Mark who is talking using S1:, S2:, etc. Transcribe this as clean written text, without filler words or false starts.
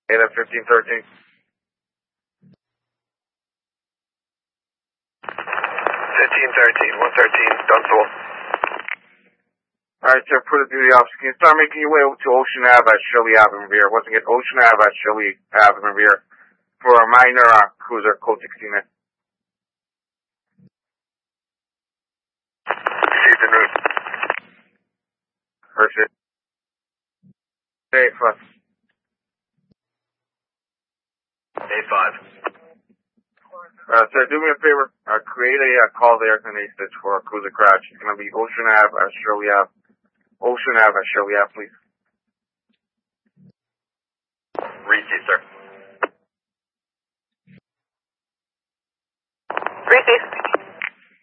S1: Ada 1513.
S2: 113, Dunstable.
S1: Alright, sir, put it through the office. Can you start making your way over to Ocean Ave at Shirley Ave in Revere? Once again, Ocean Ave at Shirley Ave in Revere for a minor cruiser, code 16.
S2: Received en route.
S1: Perfect. A5.
S2: A5.
S1: Sir, do me a favor. Create a call there and a stitch for a cruiser crash. It's going to be Ocean Ave at Shirley Ave. Ocean Ave at Shirley Ave, please.
S2: Received, sir.
S3: Received.